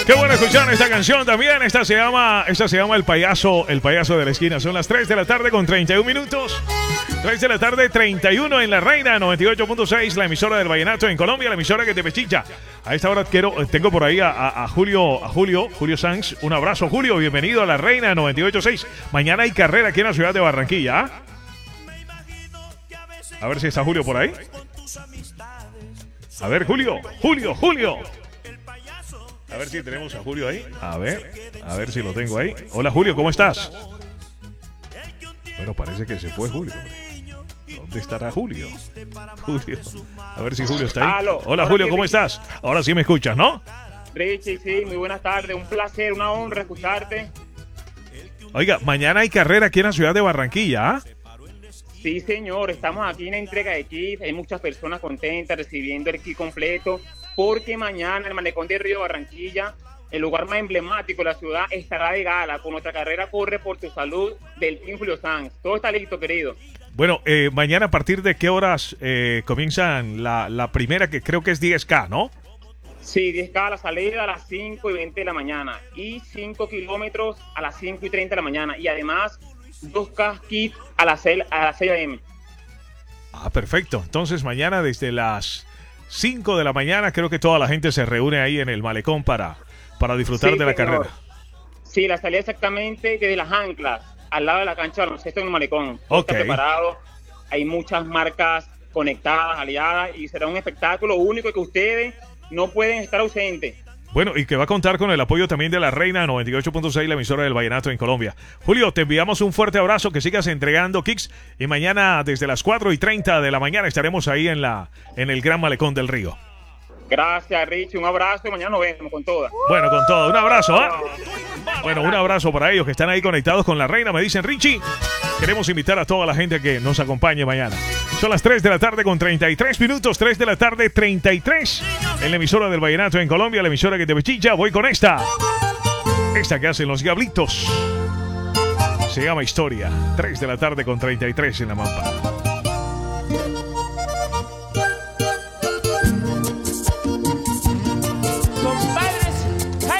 Qué bueno escuchar esta canción también. Esta se llama El Payaso de la Esquina. Son las 3 de la tarde con 31 minutos. 3 de la tarde, 31 en La Reina, 98.6, la emisora del vallenato en Colombia, la emisora que te pechicha. A esta hora tengo por ahí a Julio Sanz. Un abrazo, Julio, bienvenido a La Reina 98.6. Mañana hay carrera aquí en la ciudad de Barranquilla. ¿Ah? A ver si está Julio por ahí. A ver, Julio. A ver si tenemos a Julio ahí. A ver si lo tengo ahí. Hola, Julio, ¿cómo estás? Bueno, parece que se fue Julio. ¿Dónde estará Julio? A ver si Julio está ahí. Aló. Hola, Julio, ¿cómo estás? Ahora sí me escuchas, ¿no? Richie, sí, muy buenas tardes. Un placer, una honra escucharte. Oiga, mañana hay carrera aquí en la ciudad de Barranquilla, ¿ah? Sí, señor, estamos aquí en la entrega de kits. Hay muchas personas contentas recibiendo el kit completo, porque mañana el Malecón de Río Barranquilla, el lugar más emblemático de la ciudad, estará de gala con nuestra carrera Corre por tu Salud del Team Julio Sanz. Todo está listo, querido. Bueno, mañana a partir de qué horas comienzan la primera, que creo que es 10K, ¿no? Sí, 10K a la salida a las 5:20 de la mañana y 5 kilómetros a las 5:30 de la mañana. Y además 2K kits a las 6 a.m. Ah, perfecto. Entonces mañana desde las 5 de la mañana creo que toda la gente se reúne ahí en el malecón para disfrutar de la carrera. Sí, la salida exactamente desde las anclas, al lado de la cancha de baloncesto en el malecón. Todo está preparado, hay muchas marcas conectadas, aliadas, y será un espectáculo único que ustedes no pueden estar ausentes. Bueno, y que va a contar con el apoyo también de La Reina 98.6, la emisora del vallenato en Colombia. Julio, te enviamos un fuerte abrazo, que sigas entregando kicks, y mañana desde las 4:30 de la mañana estaremos ahí en el Gran Malecón del Río. Gracias, Richie, un abrazo y mañana nos vemos con todas. Bueno, con todo, un abrazo, ¿ah? Bueno, un abrazo para ellos que están ahí conectados con La Reina. Me dicen, Richie, queremos invitar a toda la gente que nos acompañe mañana. Son las 3 de la tarde con 33 minutos, 3 de la tarde 33 en la emisora del vallenato en Colombia, la emisora que te pechicha. Voy con esta que hacen los Diablitos. Se llama Historia. 3 de la tarde con 33 en la Mampa.